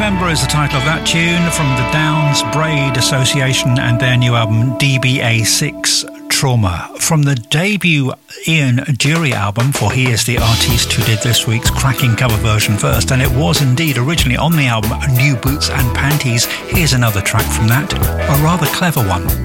Remember is the title of that tune from the Downs Braid Association and their new album DBA6 Trauma. From the debut Ian Dury album, for he is the artist who did this week's cracking cover version first, and it was indeed originally on the album New Boots and Panties. Here's another track from that, a rather clever one.